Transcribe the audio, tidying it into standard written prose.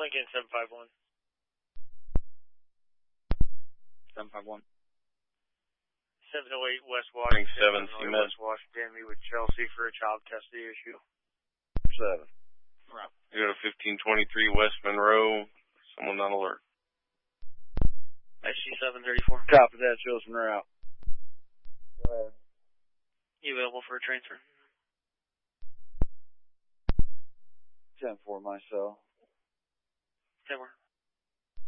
Lincoln 751. 751. 708 West Washington. 7, West Washington. Meet with Chelsea for a child custody issue. 7. Right. You go to 1523 West Monroe. Someone on alert. SG 734. Copy that. Shows en route. Go ahead. You available for a transfer? 10-4 myself. 10-4.